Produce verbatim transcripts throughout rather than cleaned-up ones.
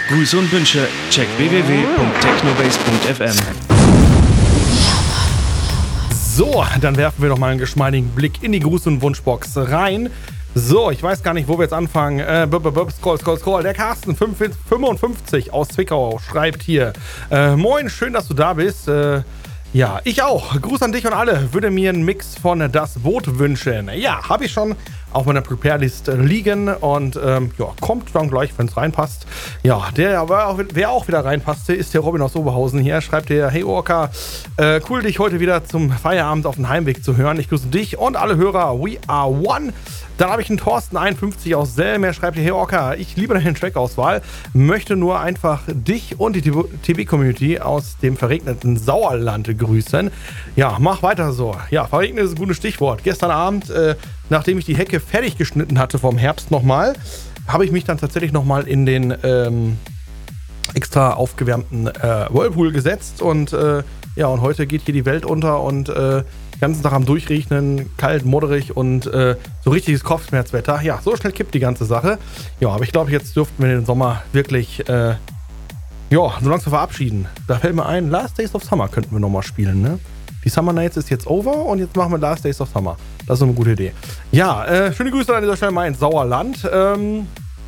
Grüße und Wünsche, check w w w punkt technobase punkt f m. So, dann werfen wir noch mal einen geschmeidigen Blick in die Gruß- und Wunschbox rein. So, ich weiß gar nicht, wo wir jetzt anfangen. Äh, b -b -b scroll, scroll, scroll. Der Carsten fünfundfünfzig aus Zwickau schreibt hier. Äh, moin, schön, dass du da bist. Äh, ja, ich auch. Gruß an dich und alle. Würde mir einen Mix von Das Boot wünschen. Ja, habe ich schon auf meiner Prepare-List liegen und ähm, ja, kommt dann gleich, wenn es reinpasst. Ja, der, aber auch, wer auch wieder reinpasste, ist der Robin aus Oberhausen hier. Schreibt der, hey Orca, äh, cool, dich heute wieder zum Feierabend auf dem Heimweg zu hören. Ich grüße dich und alle Hörer. We are one. Dann habe ich einen Thorsten einundfünfzig aus Selm. Er schreibt hier, hey Orca, ich liebe deine Trackauswahl. Möchte nur einfach dich und die T V-Community aus dem verregneten Sauerland grüßen. Ja, mach weiter so. Ja, verregnet ist ein gutes Stichwort. Gestern Abend, äh, nachdem ich die Hecke fertig geschnitten hatte vom Herbst nochmal, habe ich mich dann tatsächlich nochmal in den ähm, extra aufgewärmten äh, Whirlpool gesetzt und äh, ja, und heute geht hier die Welt unter und äh, den ganzen Tag am Durchregnen, kalt, modderig und äh, so richtiges Kopfschmerzwetter. Ja, so schnell kippt die ganze Sache. Ja, aber ich glaube, jetzt dürften wir den Sommer wirklich äh, ja, so langsam verabschieden. Da fällt mir ein, Last Days of Summer könnten wir nochmal spielen, ne? Die Summer Nights ist jetzt over und jetzt machen wir Last Days of Summer. Das ist eine gute Idee. Ja, äh, schöne Grüße an dieser Stelle mal ins Sauerland. Ähm,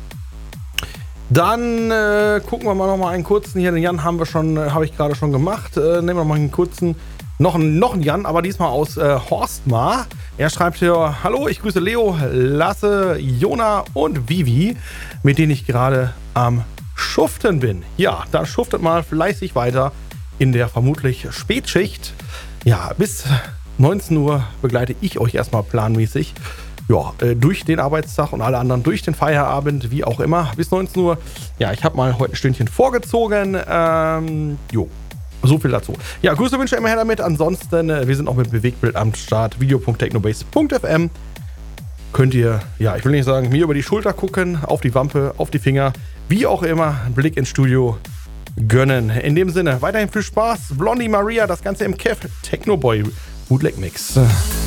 dann äh, gucken wir mal noch mal einen kurzen hier. Den Jan haben wir schon, äh, habe ich gerade schon gemacht. Äh, nehmen wir mal einen kurzen, noch, einen, noch einen Jan, aber diesmal aus äh, Horstmar. Er schreibt hier, hallo, ich grüße Leo, Lasse, Jona und Vivi, mit denen ich gerade am Schuften bin. Ja, dann schuftet mal fleißig weiter in der vermutlich Spätschicht. Ja, bis neunzehn Uhr begleite ich euch erstmal planmäßig ja, äh, durch den Arbeitstag und alle anderen durch den Feierabend, wie auch immer, bis neunzehn Uhr. Ja, ich habe mal heute ein Stündchen vorgezogen. Ähm, jo, so viel dazu. Ja, Grüße, Wünsche immer her damit. Ansonsten, äh, wir sind auch mit Bewegtbild am Start. video punkt technobase punkt f m. Könnt ihr, ja, ich will nicht sagen, mir über die Schulter gucken, auf die Wampe, auf die Finger, wie auch immer, einen Blick ins Studio gönnen. In dem Sinne, weiterhin viel Spaß. Blondie Maria, das Ganze im Kev Technoboy Bootleg Mix.